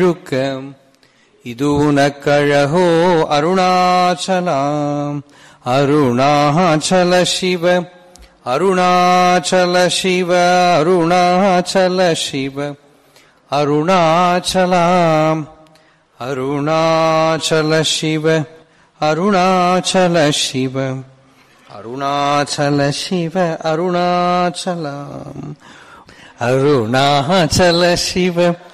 இது உனக்கழகோ அருணாச்சலாம். அருணாச்சல சிவ அருணாச்சல சிவ அருணாச்சல சிவ அருணாச்சலாம். அருணாச்சல சிவ அருணாச்சல சிவ அருணாச்சல சிவ அருணாச்சலாம். அருணாச்சல சிவ